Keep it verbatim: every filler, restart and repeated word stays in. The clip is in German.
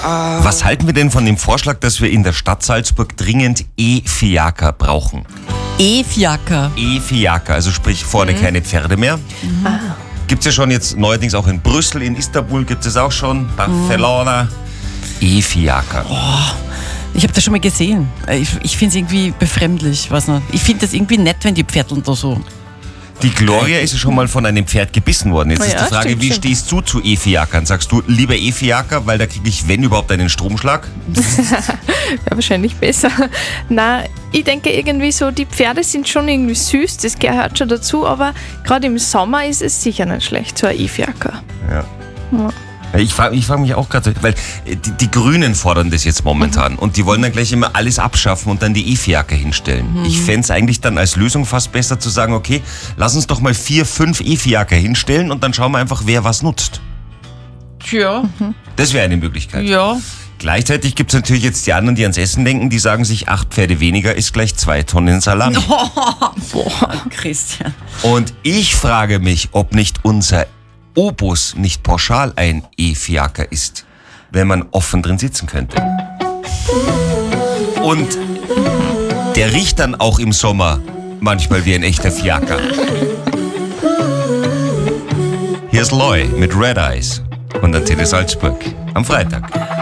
Was halten wir denn von dem Vorschlag, dass wir in der Stadt Salzburg dringend E-Fiaker brauchen? E-Fiaker. E-Fiaker, also sprich vorne mhm. keine Pferde mehr. Mhm. Gibt es ja schon jetzt neuerdings auch in Brüssel, in Istanbul gibt es auch schon, Barcelona. Mhm. E-Fiaker. Oh, ich habe das schon mal gesehen. Ich, ich finde es irgendwie befremdlich. Weiß nicht. Ich finde das irgendwie nett, wenn die Pferdl da so... Die Gloria ist ja schon mal von einem Pferd gebissen worden. Jetzt oh ist ja, die Frage, stimmt, wie stimmt. stehst du zu E-Fiakern? Sagst du lieber E-Fiaker, weil da kriege ich, wenn überhaupt, einen Stromschlag? Wäre wahrscheinlich besser. Na, ich denke irgendwie so, die Pferde sind schon irgendwie süß, das gehört schon dazu, aber gerade im Sommer ist es sicher nicht schlecht, so ein E-Fiaker. Ja. Ja. Ich frage ich frag mich auch gerade, weil die, die Grünen fordern das jetzt momentan mhm. und die wollen dann gleich immer alles abschaffen und dann die E-Fiaker hinstellen. Mhm. Ich fände es eigentlich dann als Lösung fast besser zu sagen, okay, lass uns doch mal vier, fünf E-Fiaker hinstellen und dann schauen wir einfach, wer was nutzt. Tja. Mhm. Das wäre eine Möglichkeit. Ja. Gleichzeitig gibt es natürlich jetzt die anderen, die ans Essen denken, die sagen sich, acht Pferde weniger ist gleich zwei Tonnen Salami. Oh, boah, Christian. Und ich frage mich, ob nicht unser O-Bus nicht pauschal ein E-Fiaker ist, wenn man offen drin sitzen könnte. Und der riecht dann auch im Sommer manchmal wie ein echter Fiaker. Hier ist Loy mit Red Eyes von der Tele Salzburg am Freitag.